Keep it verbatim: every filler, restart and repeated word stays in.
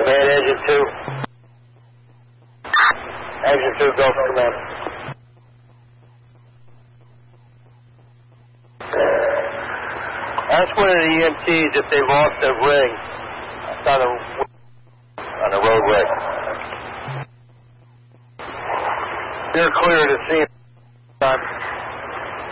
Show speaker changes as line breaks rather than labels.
Command, engine two. Engine two, Gulf Command. Ask one of the E M Ts if they lost their ring on the, on the roadway. They're clear to see.